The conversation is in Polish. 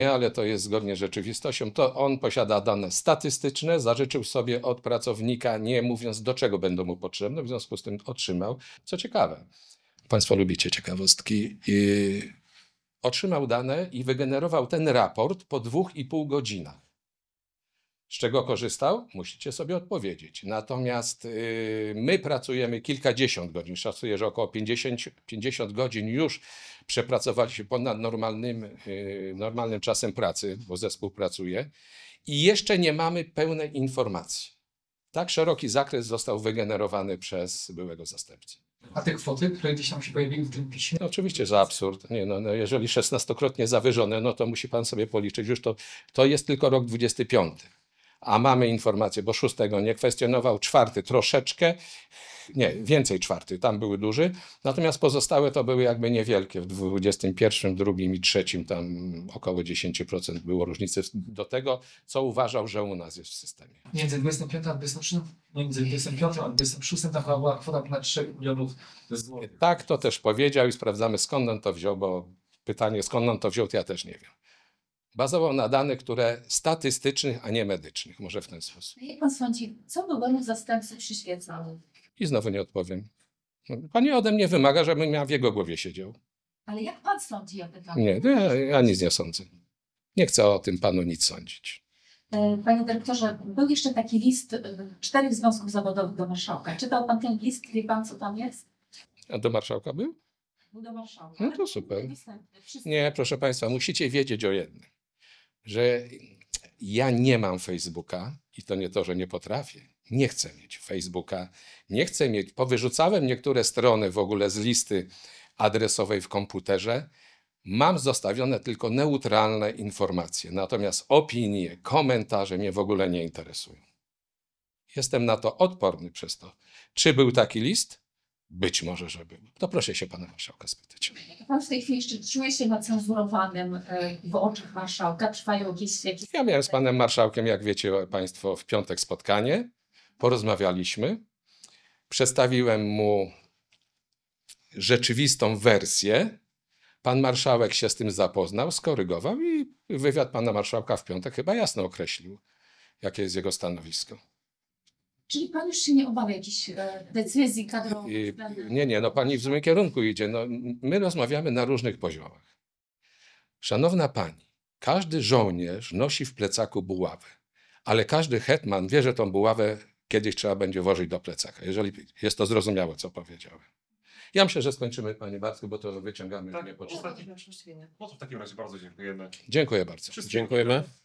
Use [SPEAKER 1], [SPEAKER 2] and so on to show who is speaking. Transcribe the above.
[SPEAKER 1] ale to jest zgodnie z rzeczywistością. To on posiada dane statystyczne, zażyczył sobie od pracownika, nie mówiąc do czego będą mu potrzebne, w związku z tym otrzymał. Co ciekawe, Państwo lubicie ciekawostki. Otrzymał dane i wygenerował ten raport po 2,5 godzinach. Z czego korzystał? Musicie sobie odpowiedzieć. Natomiast my pracujemy kilkadziesiąt godzin. Szacuję, że około 50 godzin już przepracowaliśmy ponad normalnym czasem pracy, bo zespół pracuje i jeszcze nie mamy pełnej informacji. Tak szeroki zakres został wygenerowany przez byłego zastępcę.
[SPEAKER 2] A te kwoty, które gdzieś tam się pojawiły w tym piśmie?
[SPEAKER 1] No oczywiście, że absurd. Nie, jeżeli 16-krotnie zawyżone, no to musi pan sobie policzyć. Już to jest tylko rok 25. A mamy informację, bo 6 nie kwestionował, 4 troszeczkę, nie, więcej 4, tam były duży, natomiast pozostałe to były jakby niewielkie. W 21, 2 i 3 tam około 10% było różnicy do tego, co uważał, że u nas jest w systemie.
[SPEAKER 2] Między 25 a 26, między 25 a 26 tam chyba była kwota ponad 3 milionów złotych.
[SPEAKER 1] Tak, to też powiedział i sprawdzamy, skąd on to wziął, bo pytanie, skąd on to wziął, to ja też nie wiem. Bazował na danych, które statystycznych, a nie medycznych. Może w ten sposób.
[SPEAKER 3] Jak pan sądzi, co byłemu zastępcy przyświecało?
[SPEAKER 1] I znowu nie odpowiem. Pani ode mnie wymaga, żebym ja w jego głowie siedział.
[SPEAKER 3] Ale jak pan sądzi, ja pytam?
[SPEAKER 1] Nie, ja nic nie sądzę. Nie chcę o tym panu nic sądzić.
[SPEAKER 3] Panie dyrektorze, był jeszcze taki list 4 związków zawodowych do marszałka. Czytał pan ten list? Wie pan, co tam jest?
[SPEAKER 1] A do marszałka był?
[SPEAKER 3] Był do marszałka.
[SPEAKER 1] No to super.
[SPEAKER 3] Wszyscy-
[SPEAKER 1] Nie, proszę państwa, musicie wiedzieć o jednym, że ja nie mam Facebooka i to nie to, że nie potrafię. Nie chcę mieć Facebooka, nie chcę mieć, powyrzucałem niektóre strony w ogóle z listy adresowej w komputerze. Mam zostawione tylko neutralne informacje, natomiast opinie, komentarze mnie w ogóle nie interesują. Jestem na to odporny przez to. Czy był taki list? Być może, że był. To proszę się pana marszałka spytać.
[SPEAKER 3] Pan w tej chwili jeszcze czuje się nacenzurowanym w oczach marszałka? Trwają jakieś...
[SPEAKER 1] Ja miałem z panem marszałkiem, jak wiecie państwo, w piątek spotkanie. Porozmawialiśmy. Przedstawiłem mu rzeczywistą wersję. Pan marszałek się z tym zapoznał, skorygował i wywiad pana marszałka w piątek chyba jasno określił, jakie jest jego stanowisko.
[SPEAKER 3] Czyli pan już się nie obawia jakichś decyzji kadrowych?
[SPEAKER 1] Nie, no pani w złym kierunku idzie. No, my rozmawiamy na różnych poziomach. Szanowna pani, każdy żołnierz nosi w plecaku buławę, ale każdy hetman wie, że tą buławę kiedyś trzeba będzie włożyć do plecaka, jeżeli jest to zrozumiałe, co powiedziałem. Ja myślę, że skończymy, panie Bartku, bo to wyciągamy
[SPEAKER 4] Tak,
[SPEAKER 1] niepotrzebnie.
[SPEAKER 4] No to w takim razie bardzo dziękujemy.
[SPEAKER 1] Dziękuję bardzo.
[SPEAKER 4] Wszystkiego
[SPEAKER 5] Dziękujemy.